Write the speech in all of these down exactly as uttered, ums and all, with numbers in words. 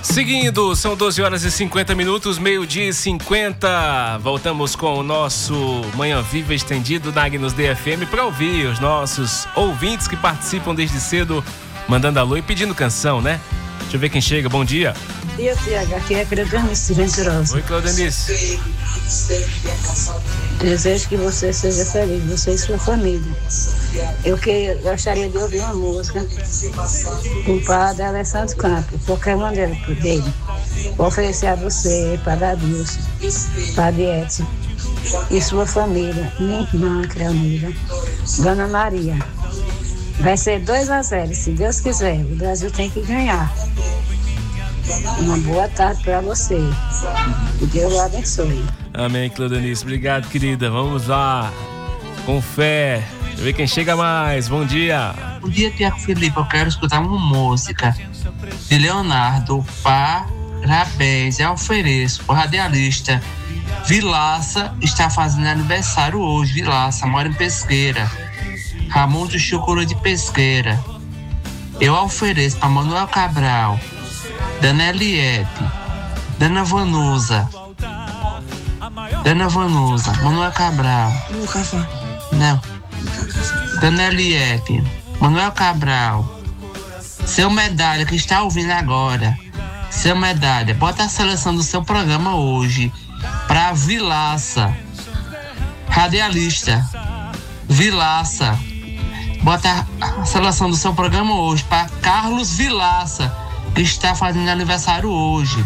Seguindo, são doze horas e cinquenta minutos, meio-dia e cinquenta. Voltamos com o nosso Manhã Viva estendido da Agnus D F M para ouvir os nossos ouvintes que participam desde cedo, mandando alô e pedindo canção, né? Deixa eu ver quem chega. Bom dia. Bom dia, Tiago. Aqui é a Claudenice Venturosa. Oi, Claudenice. Desejo que você seja feliz, você e sua família. Eu que gostaria de ouvir uma música do padre Alessandro Campos, qualquer maneira dele. Vou oferecer a você, Padre Adilson, Padre Edson e sua família, minha irmã Cleonira, Dona Maria. Vai ser dois a zero, se Deus quiser. O Brasil tem que ganhar. Uma boa tarde para você. Que Deus o abençoe. Amém, Claudenice. Obrigado, querida. Vamos lá. Com fé. Deixa eu ver quem chega mais. Bom dia. Bom dia, Tiago Felipe. Eu quero escutar uma música de Leonardo. Parabéns. Eu ofereço o radialista Vilaça. Está fazendo aniversário hoje. Vilaça mora em Pesqueira. Ramon do Chocolate de Pesqueira. Eu ofereço para Manuel Cabral, Dana Eliette, Dana Vanusa, Dana Vanusa, Manuel Cabral, não, Dana Eliette, Manuel Cabral, seu Medalha que está ouvindo agora, seu Medalha, bota a seleção do seu programa hoje para Vilaça, radialista, Vilaça. Bota a seleção do seu programa hoje para Carlos Vilaça, que está fazendo aniversário hoje.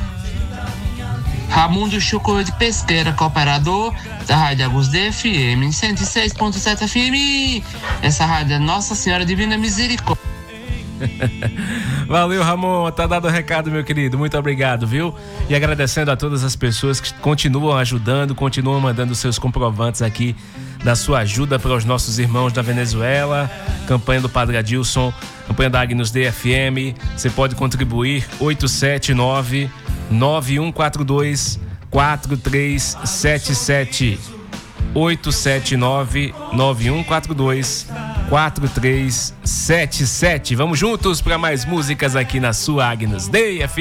Ramundo Chucro de Pesqueira, cooperador da Rádio Agnus D F M, cento e seis ponto sete F M. Essa rádio é Nossa Senhora Divina Misericórdia. Valeu, Ramon, tá dado o recado, meu querido, muito obrigado, viu? E agradecendo a todas as pessoas que continuam ajudando, continuam mandando seus comprovantes aqui da sua ajuda para os nossos irmãos da Venezuela, campanha do Padre Adilson, campanha da Agnus D F M. Você pode contribuir oito sete nove, nove um quatro dois, quatro três sete sete, oito sete nove, nove um quatro dois, quatro três sete sete. Vamos juntos para mais músicas aqui na sua Agnus D F M.